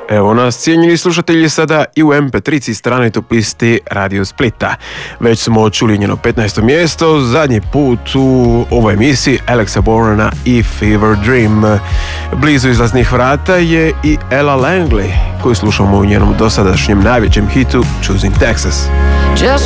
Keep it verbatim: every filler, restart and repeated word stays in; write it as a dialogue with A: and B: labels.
A: Evo nas, cijenjeni slušatelji, sada i u em pe tri stranoj top listi Radio Splita. Već smo čuli njeno petnaesto mjesto, zadnji put u ovoj emisiji Alexa Borana i Fever Dream. Blizu izlaznih vrata je i Ella Langley, koju slušamo u njenom dosadašnjem najvećem hitu Choosing Texas.
B: Just